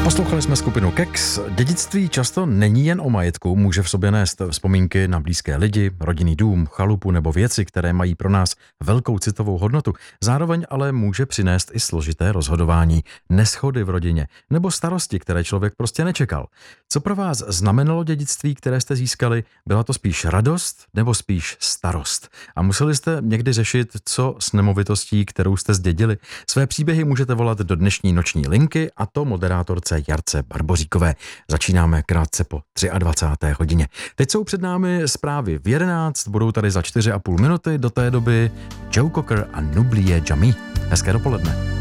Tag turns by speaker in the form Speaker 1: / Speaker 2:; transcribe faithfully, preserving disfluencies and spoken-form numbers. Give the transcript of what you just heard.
Speaker 1: Poslouchali jsme skupinu Kex. Dědictví často není jen o majetku, může v sobě nést vzpomínky na blízké lidi, rodinný dům, chalupu nebo věci, které mají pro nás velkou citovou hodnotu. Zároveň ale může přinést i složité rozhodování, neshody v rodině nebo starosti, které člověk prostě nečekal. Co pro vás znamenalo dědictví, které jste získali? Byla to spíš radost nebo spíš starost? A museli jste někdy řešit, co s nemovitostí, kterou jste zdědili? Své příběhy můžete volat do dnešní noční linky, a to moderátorce Jarce Barboříkové. Začínáme krátce po dvacáté třetí hodině. Teď jsou před námi zprávy v jedenáct, budou tady za čtyři a půl minuty, do té doby Joe Cocker a Nublie Jami. Hezké dopoledne.